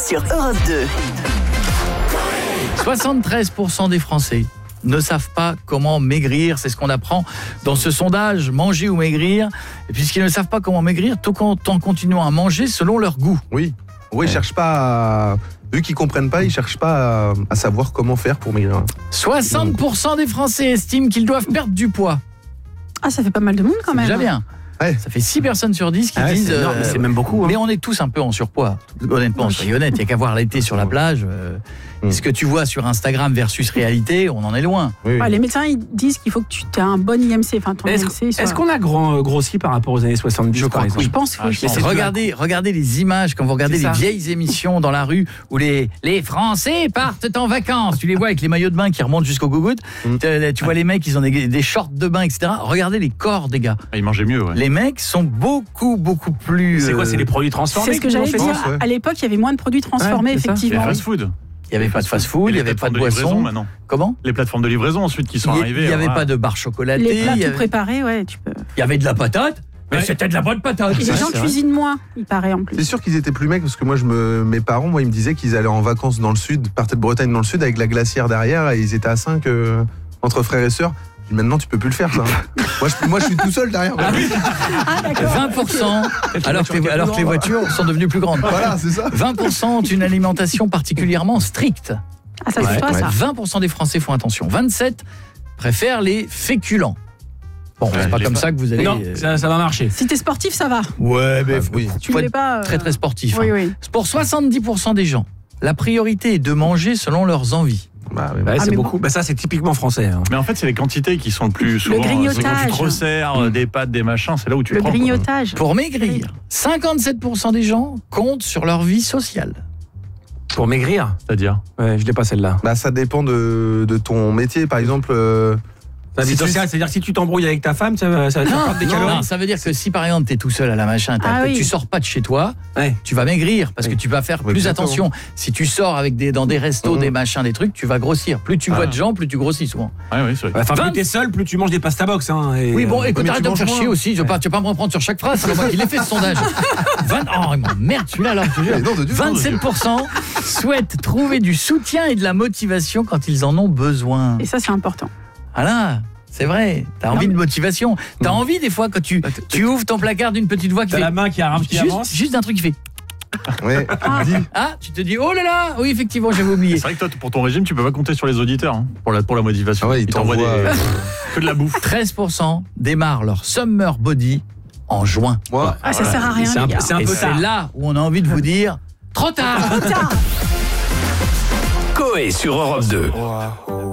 sur Europe 2. 73% des Français ne savent pas comment maigrir. C'est ce qu'on apprend dans ce sondage, manger ou maigrir. Et puisqu'ils ne savent pas comment maigrir, tout en continuant à manger selon leur goût. Oui, ils cherchent pas à... Vu qu'ils comprennent pas, ils cherchent pas à savoir comment faire pour maigrir. 60% des Français estiment qu'ils doivent perdre du poids. Ah, ça fait pas mal de monde quand même. Déjà bien. Ouais. Ça fait 6 personnes sur 10 qui disent... c'est énorme, c'est même beaucoup. Mais on est tous un peu en surpoids. Honnêtement, soyez honnête, il n'y a qu'à voir l'été sur la plage. Ce que tu vois sur Instagram versus réalité, on en est loin. Oui. Les médecins ils disent qu'il faut que tu aies un bon IMC. Enfin, ton IMC. Est-ce qu'on a grossi par rapport aux années 70 Je crois par exemple? Je pense que Regardez les images quand vous regardez les vieilles émissions dans la rue où les Français partent en vacances. Tu les vois avec les maillots de bain qui remontent jusqu'aux gougouttes. Tu vois les mecs, ils ont des shorts de bain, etc. Regardez les corps des gars. Ils mangeaient mieux, ouais. Les mecs sont beaucoup plus... C'est quoi, c'est des produits transformés? C'est ce que j'allais dire. ouais. À l'époque, il y avait moins de produits transformés, Ouais, c'est ça. effectivement. Les fast-food. Il n'y avait pas de fast-food, il n'y avait pas de boisson. Maintenant. Comment? Les plateformes de livraison ensuite qui sont arrivées. Il n'y avait alors, pas de barres chocolatées. Les plats il y tout avait- préparés, ouais, tu peux. Il y avait de la patate, mais c'était de la bonne patate. Et les gens cuisinent moins, il paraît en plus. C'est sûr qu'ils étaient plus mecs parce que mes parents, ils me disaient qu'ils allaient en vacances dans le sud, partaient de Bretagne dans le sud avec la glacière derrière et ils étaient à 5 entre frères et sœurs. Puis maintenant, tu peux plus le faire, ça. moi, je suis tout seul derrière. 20%, alors que les voitures sont devenues plus grandes. Voilà, c'est ça. 20% ont une alimentation particulièrement stricte. Ah, ça, c'est toi, ça. 20% des Français font attention. 27% préfèrent les féculents. Bon, c'est pas comme ça que vous allez... Non, ça va marcher. Si t'es sportif, ça va. Ouais, mais oui. Tu faut voulais être pas. très sportif. Oui, hein. oui. Pour 70% des gens, la priorité est de manger selon leurs envies. Ouais, c'est mais beaucoup. Ça, c'est typiquement français. Hein. Mais en fait, c'est les quantités qui sont le plus souvent. grignotage. Quand tu te resserres des pâtes, des machins, c'est là où tu Le prends. grignotage. Pour maigrir, 57% des gens comptent sur leur vie sociale. Pour maigrir? C'est-à-dire Ouais, je l'ai pas celle-là. Ça dépend de ton métier. Par exemple, La vie sociale, c'est-à-dire que si tu t'embrouilles avec ta femme, ça va te perdre des calories. Non, ça veut dire que si par exemple t'es tout seul à la machin, tu sors pas de chez toi, Ouais. tu vas maigrir parce que tu vas faire plus exactement. attention. Si tu sors dans des restos, des machins, des trucs, tu vas grossir. Plus tu vois de gens, plus tu grossis souvent. Oui, c'est vrai. Enfin, plus t'es seul, plus tu manges des pasta box. Hein, et Oui, bon, écoute, mais arrête tu de me faire manges chier moins. aussi. Tu vas pas me reprendre sur chaque phrase. C'est moi qui l'ai fait ce sondage. Oh, il m'emmerde celui-là alors. Je te jure. non, de Dieu, 27% souhaitent trouver du soutien et de la motivation quand ils en ont besoin. Et ça, c'est important. Voilà. C'est vrai, t'as envie de motivation. T'as envie des fois quand tu ouvres ton placard d'une petite voix qui T'as fait la main qui avance. juste un truc qui fait ouais, tu te dis oh là là, oui effectivement j'avais oublié. C'est vrai que toi, pour ton régime, tu peux pas compter sur les auditeurs pour la motivation. Ah ouais, ils t'envoient t'envoient, que de la bouffe. 13% démarrent leur summer body en juin. moi, Ah, ça sert à rien, les gars. C'est un Et peu c'est tard. là où on a envie de vous dire trop tard. Coé sur Europe 2.